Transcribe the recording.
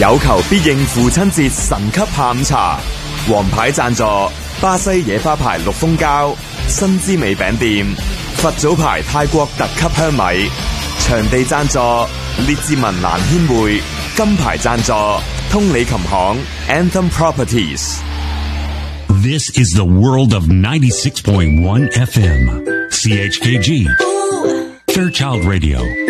有求必應父親節神級下午茶，王牌贊助巴西野花牌陸豐膠、新滋味餅店、佛祖牌泰國特級香米，場地贊助列治文蘭軒會，金牌贊助通理琴行 Anthem Properties。 This is the world of 96.1 FM CHKG Fairchild Radio